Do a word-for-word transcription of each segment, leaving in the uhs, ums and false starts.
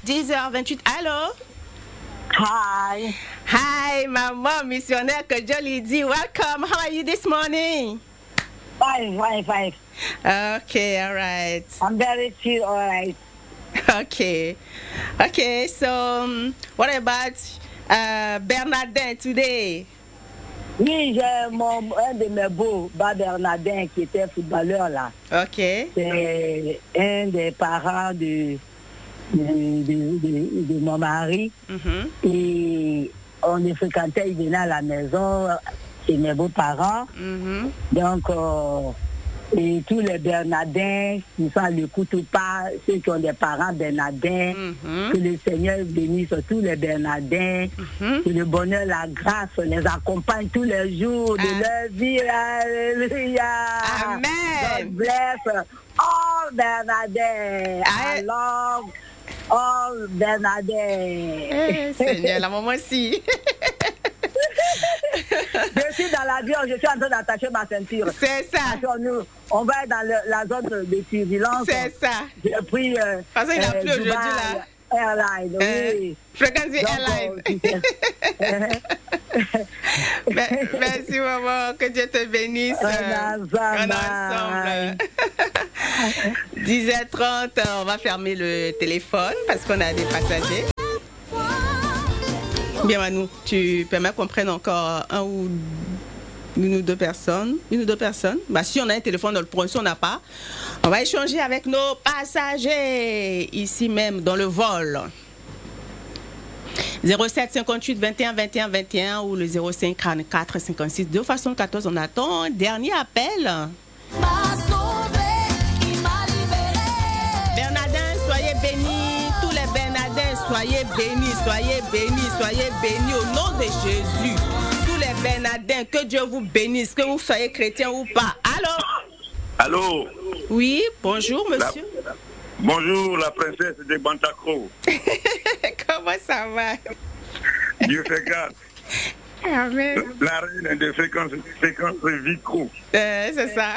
dix heures vingt-huit, allô? Hi. Hi, maman missionnaire, que Dieu lui dit. Welcome, how are you this morning? Fine, fine, fine. Okay, all right. I'm very chill, all right. Okay. Okay, so um, what about uh, Bernardin today? Oui, j'ai mon, un de mes beaux, Bas Bernardin, qui était footballeur là. Ok. C'est un des parents de, de, de, de, de mon mari. Mm-hmm. Et on les fréquentait, ils venaient à la maison chez mes beaux-parents. Mm-hmm. Donc, euh, et tous les Bernardins qui sont à l'écoute ou pas, ceux qui ont des parents Bernardins, mm-hmm. que le Seigneur bénisse tous les Bernardins, mm-hmm. que le bonheur, la grâce les accompagne tous les jours de ah. leur vie. Alléluia. Amen. God bless all Bernardins. I, I love all Bernardins. Eh, Seigneur, la maman aussi. Je suis dans l'avion, je suis en train d'attacher ma ceinture. C'est ça. Parce que nous, on va être dans le, la zone de turbulence. C'est ça. J'ai pris. Euh, Parce qu'il a euh, plu aujourd'hui là. Airline, euh, oui. Frequency Airline. Merci maman, que Dieu te bénisse. On ensemble. ensemble. dix heures trente, on va fermer le téléphone parce qu'on a des passagers. Bien Manu, tu permets qu'on prenne encore un ou une ou deux personnes. Une ou deux personnes. Bah, si on a un téléphone dans le point, si on n'a pas, on va échanger avec nos passagers ici même dans le vol. zéro sept cinquante-huit vingt et un vingt et un vingt et un ou le zéro cinq quarante-quatre cinquante-six deux fois soixante-quatorze. On attend un dernier appel. Bernardin, soyez bénis. Tous les Bernardins, soyez bénis, soyez bénis, soyez bénis au nom de Jésus. Tous les Bernardins, que Dieu vous bénisse, que vous soyez chrétien ou pas. Allô? Allô? Oui, bonjour monsieur. La... Bonjour la princesse de Bantacro. Comment ça va? Dieu fait grâce. Amen. La reine de fréquence, fréquence Vicro. Euh, c'est ça.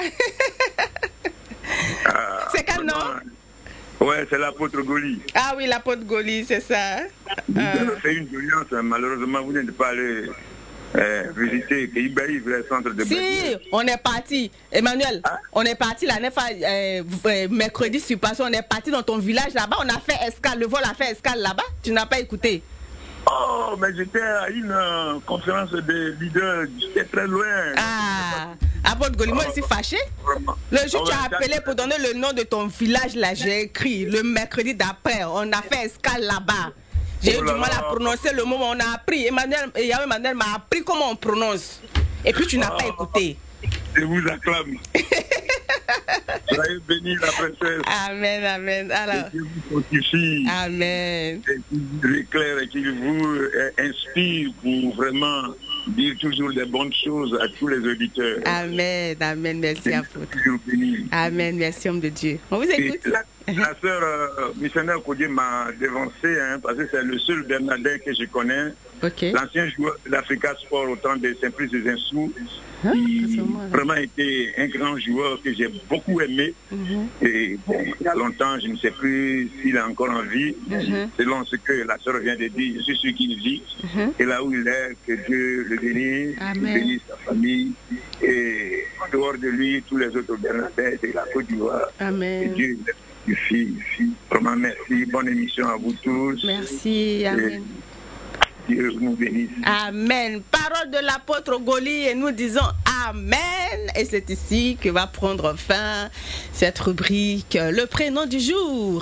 Ah, c'est quel nom? Ouais, c'est l'apôtre Goli. Ah oui, l'apôtre Goli, c'est ça. Vous avez fait une doléance, malheureusement, vous n'êtes pas allé euh, visiter Kéibaï, le centre de Si, Béni. on est parti. Emmanuel, ah? on est parti la neuf euh, mercredi sur passé, on est parti dans ton village là-bas, on a fait escale, le vol a fait escale là-bas, tu n'as pas écouté? Oh, mais j'étais à une euh, conférence de leaders, j'étais très loin. Ah, apôtre Goli, moi je suis fâché. Le jour où tu as appelé pour donner le nom de ton village là, j'ai écrit le mercredi d'après, on a fait escale là-bas. J'ai eu du mal à prononcer le mot, on a appris. Emmanuel, Emmanuel m'a appris comment on prononce. Et puis tu n'as pas écouté. Je vous acclame. Soyez bénis la princesse. Amen, amen. Alors, et vous fortifie. Amen. Et qu'il vous éclaire et qu'il vous inspire pour vraiment dire toujours des bonnes choses à tous les auditeurs. Amen, amen, merci à vous. Amen, merci homme de Dieu. On vous écoute. Et la, la sœur euh, missionnaire Kodier m'a dévancé hein, parce que c'est le seul Bernardin que je connais. Okay. L'ancien joueur de l'Africa Sport au temps de Saint-Price des Insous. Hein? Qui vraiment été un grand joueur que j'ai beaucoup aimé. Mm-hmm. Et bon, il y a longtemps, je ne sais plus s'il est encore en vie. Mm-hmm. Selon ce que la sœur vient de dire, je suis sûr qu'il vit. Mm-hmm. Et là où il est, que Dieu le bénisse, bénisse sa famille. Et en dehors de lui, tous les autres Bernardins de la Côte d'Ivoire. Amen. Que Dieu suffit. Vraiment merci. Bonne émission à vous tous. Merci. Amen. Et Dieu nous bénisse. Amen. Parole de l'apôtre Goli et nous disons Amen. Et c'est ici que va prendre fin cette rubrique, le prénom du jour.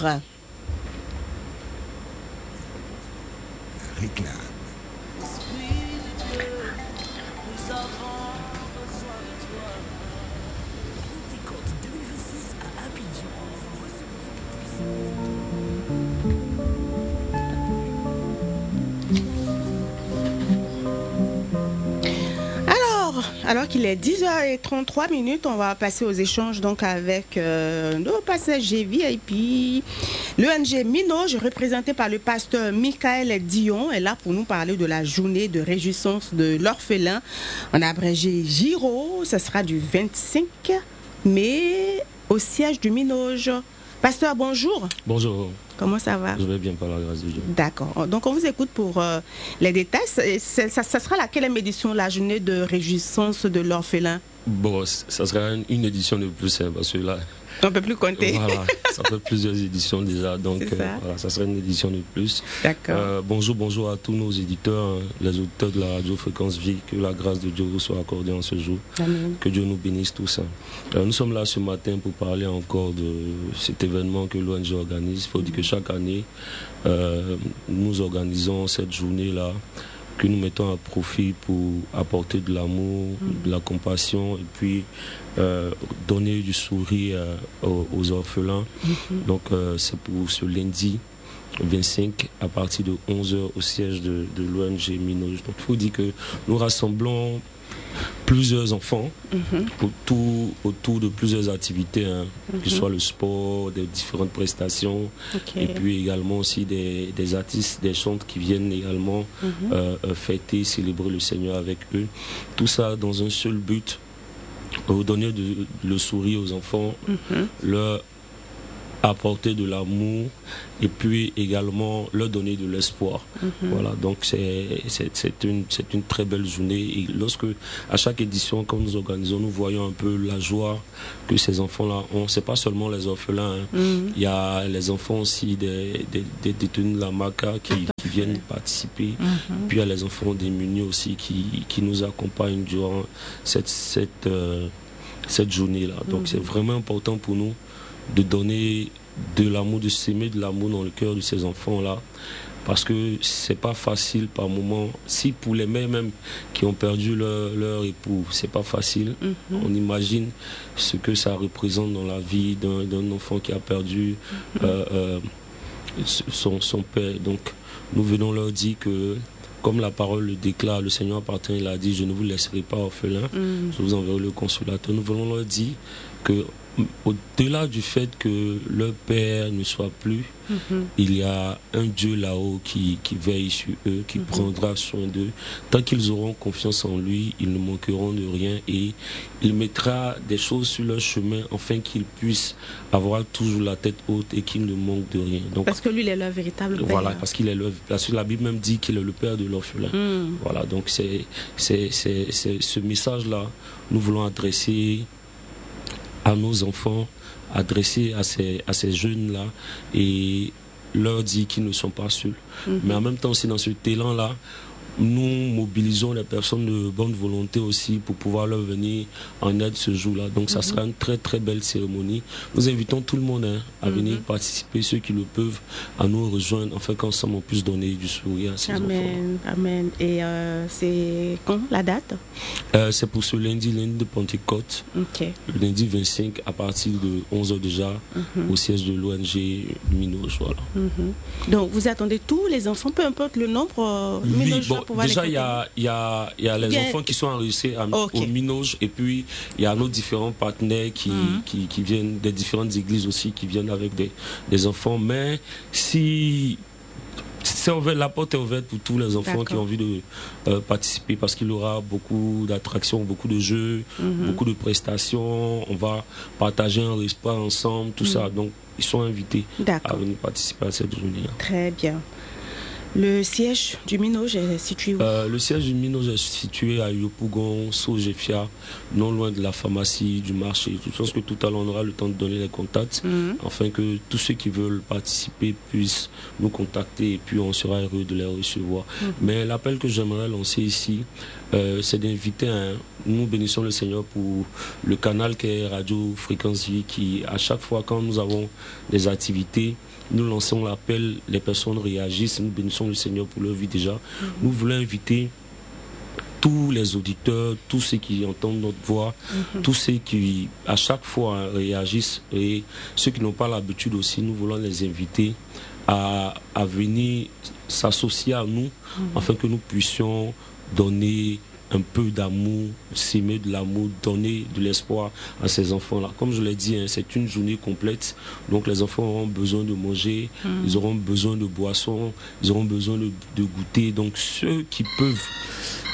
Réclame. Alors qu'il est dix heures trente-trois minutes, on va passer aux échanges donc avec euh, nos passagers V I P. L'O N G Minoge, représenté par le pasteur Michael Dion, est là pour nous parler de la journée de réjouissance de l'orphelin, en abrégé Giro. Ce sera du vingt-cinq mai au siège du Minoge. Pasteur, bonjour. Bonjour. Comment ça va? Je vais bien par la grâce de Dieu. D'accord. Donc, on vous écoute pour euh, les détails. C'est, c'est, ça, ça sera laquelle édition, la journée de réjouissance de l'orphelin? Bon, ça sera une, une édition de plus, hein, parce que là... On ne peut plus compter. Voilà, ça fait plusieurs éditions déjà, donc ça. Euh, voilà, ça sera une édition de plus. D'accord. Euh, bonjour, bonjour à tous nos éditeurs, hein, les auditeurs de la radio Fréquence Vie, que la grâce de Dieu vous soit accordée en ce jour. Amen. Que Dieu nous bénisse tous. Hein. Euh, nous sommes là ce matin pour parler encore de cet événement que l'O N G organise. Il faut dire que chaque année, euh, nous organisons cette journée-là, que nous mettons à profit pour apporter de l'amour, mmh. de la compassion et puis euh, donner du sourire euh, aux, aux orphelins. Mmh. Donc euh, c'est pour ce lundi vingt-cinq à partir de onze heures au siège de, de l'O N G Minoge. Donc il faut dire que nous rassemblons plusieurs enfants mm-hmm. autour, autour de plusieurs activités, hein, mm-hmm. que ce soit le sport, des différentes prestations, okay. et puis également aussi des, des artistes, des chantres qui viennent également mm-hmm. euh, fêter, célébrer le Seigneur avec eux. Tout ça dans un seul but, euh, donner de, le sourire aux enfants, mm-hmm. leur apporter de l'amour et puis également leur donner de l'espoir. Mm-hmm. Voilà, donc c'est, c'est, c'est, une, c'est une très belle journée. Et lorsque, à chaque édition, quand nous organisons, nous voyons un peu la joie que ces enfants-là ont. C'est pas seulement les orphelins, hein. Mm-hmm. Il y a les enfants aussi des, des, des détenus de la MACA qui, qui viennent participer. Mm-hmm. Puis il y a les enfants démunis aussi qui, qui nous accompagnent durant cette, cette, euh, cette journée-là. Donc mm-hmm. c'est vraiment important pour nous de donner de l'amour, de s'aimer de l'amour dans le cœur de ces enfants-là, parce que c'est pas facile par moment. Si pour les mères même qui ont perdu leur, leur époux, c'est pas facile. Mm-hmm. On imagine ce que ça représente dans la vie d'un, d'un enfant qui a perdu mm-hmm. euh, euh, son, son père. Donc nous venons leur dire que, comme la parole le déclare, le Seigneur appartient, il a dit, je ne vous laisserai pas orphelins, mm. je vous enverrai le consolateur. Nous voulons leur dire que au-delà du fait que leur père ne soit plus, mm-hmm. il y a un Dieu là-haut qui, qui veille sur eux, qui mm-hmm. prendra soin d'eux. Tant qu'ils auront confiance en lui, ils ne manqueront de rien et il mettra des choses sur leur chemin afin qu'ils puissent avoir toujours la tête haute et qu'ils ne manquent de rien. Donc, parce que lui, il est leur véritable père. Voilà, parce qu'il est leur, parce que la Bible même dit qu'il est le père de l'orphelin. Mm. Voilà, donc c'est, c'est, c'est, c'est ce message-là, nous voulons adresser à nos enfants, adressés à ces, à ces jeunes-là et leur dire qu'ils ne sont pas seuls. Mm-hmm. Mais en même temps aussi dans ce élan-là, nous mobilisons les personnes de bonne volonté aussi pour pouvoir leur venir en aide ce jour-là. Donc ça mm-hmm. sera une très très belle cérémonie. Nous invitons tout le monde hein, à mm-hmm. venir participer, ceux qui le peuvent, à nous rejoindre, afin qu'ensemble on puisse donner du sourire à ces Amen. enfants. Amen. Et euh, c'est quand la date? euh, C'est pour ce lundi, lundi de Pentecôte. Okay. Le lundi vingt-cinq à partir de onze heures déjà mm-hmm. au siège de l'O N G Minoge. Voilà. Mm-hmm. Donc vous attendez tous les enfants, peu importe le nombre euh, oui, bon, déjà, il y a, y, a, y a les Bien. enfants qui sont enregistrés à, okay. au Minoge et puis il y a nos différents partenaires qui, mm-hmm. qui, qui viennent des différentes églises aussi, qui viennent avec des, des enfants. Mais si c'est ouvert, la porte est ouverte pour tous les enfants D'accord. qui ont envie de euh, participer parce qu'il y aura beaucoup d'attractions, beaucoup de jeux, mm-hmm. beaucoup de prestations. On va partager un repas ensemble, tout mm-hmm. ça. Donc, ils sont invités D'accord. à venir participer à cette journée. Très bien. Le siège du Minoge est situé où? euh, Le siège du Minoge est situé à Yopougon, Sojefia, non loin de la pharmacie, du marché. Je pense que tout à l'heure on aura le temps de donner les contacts, mm-hmm. afin que tous ceux qui veulent participer puissent nous contacter et puis on sera heureux de les recevoir. Mm-hmm. Mais l'appel que j'aimerais lancer ici, euh, c'est d'inviter, un, nous bénissons le Seigneur pour le canal qui est Radio Fréquence Vie, qui à chaque fois quand nous avons des activités, nous lançons l'appel, les personnes réagissent, nous bénissons le Seigneur pour leur vie déjà. Mm-hmm. Nous voulons inviter tous les auditeurs, tous ceux qui entendent notre voix, mm-hmm. tous ceux qui à chaque fois hein, réagissent et ceux qui n'ont pas l'habitude aussi, nous voulons les inviter à, à venir s'associer à nous mm-hmm. afin que nous puissions donner un peu d'amour, s'aimer de l'amour, donner de l'espoir à ces enfants-là. Comme je l'ai dit, hein, c'est une journée complète, donc les enfants auront besoin de manger, mmh. ils auront besoin de boissons, ils auront besoin de, de goûter. Donc ceux qui peuvent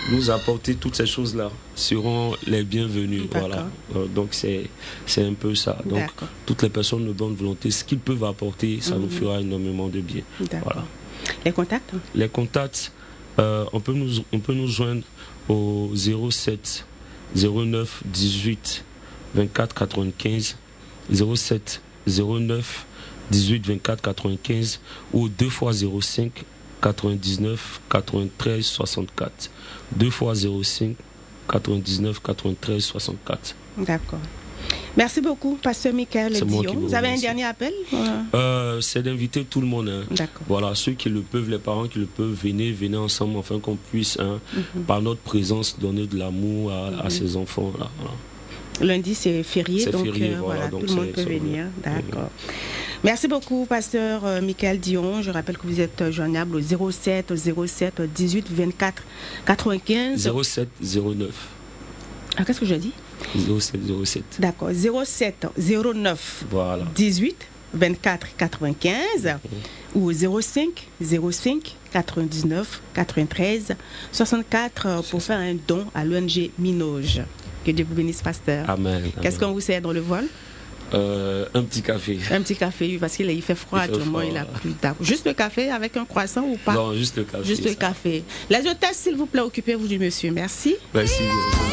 nous apporter toutes ces choses-là seront les bienvenus. Voilà. Euh, donc c'est c'est un peu ça. Donc toutes les personnes de bonne volonté, ce qu'ils peuvent apporter, ça mm-hmm. nous fera énormément de bien. Voilà. Les contacts Les contacts, euh, on peut nous on peut nous joindre au zéro sept zéro neuf dix-huit vingt-quatre quatre-vingt-quinze zéro sept zéro neuf dix-huit vingt-quatre quatre-vingt-quinze ou deux fois zéro cinq quatre-vingt-dix-neuf quatre-vingt-treize soixante-quatre deux fois zéro cinq quatre-vingt-dix-neuf quatre-vingt-treize soixante-quatre. D'accord. Merci beaucoup, pasteur Michael Dion. Vous avez un dernier appel? euh, C'est d'inviter tout le monde. Hein. D'accord. Voilà, ceux qui le peuvent, les parents qui le peuvent, venez, venez ensemble afin qu'on puisse, hein, mm-hmm. par notre présence, donner de l'amour à, mm-hmm. à ces enfants. Là, voilà. Lundi, c'est férié, donc, férié, euh, voilà, voilà, donc tout le monde peut venir. D'accord. Merci beaucoup, pasteur euh, Michael Dion. Je rappelle que vous êtes joignable au zéro sept zéro sept dix-huit vingt-quatre quatre-vingt-quinze. zéro sept zéro neuf. Ah, qu'est-ce que j'ai dit? zéro sept zéro sept. D'accord. zéro sept zéro neuf voilà. dix-huit vingt-quatre quatre-vingt-quinze mmh. ou zéro cinq zéro cinq quatre-vingt-dix-neuf quatre-vingt-treize soixante-quatre pour faire un don à l'O N G Minoge. Que Dieu vous bénisse, pasteur. Amen. Qu'est-ce qu'on vous sert dans le vol? Euh, un petit café. Un petit café, parce qu'il il fait froid, il fait froid, il a plus d'accord. Juste le café avec un croissant ou pas? Non, juste le café. Juste le café. Les hôtesses, s'il vous plaît, occupez-vous du monsieur. Merci. Merci.